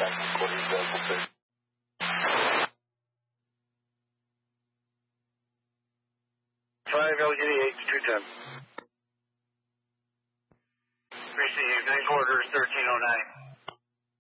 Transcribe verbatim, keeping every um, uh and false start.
five L G D eight two ten. Appreciate you. Nine quarters, thirteen oh nine.